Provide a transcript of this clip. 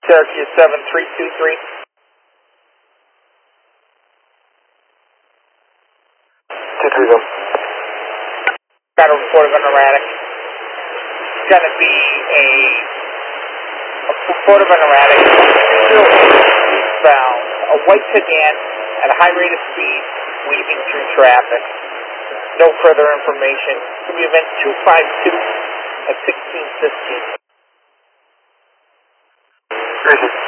Syracuse 7323. Got a report of an erratic. It's going to be a report of an erratic. Found a white sedan at a high rate of speed weaving through traffic. No further information. It's going to be event 252 at 1615.